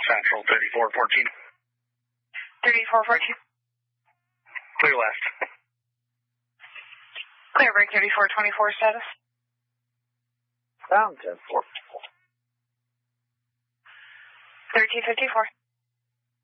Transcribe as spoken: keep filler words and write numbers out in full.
Central thirty-four fourteen. thirty-four fourteen. Clear west. Clear break thirty-four twenty-four status. Down ten four. thirteen fifty-four.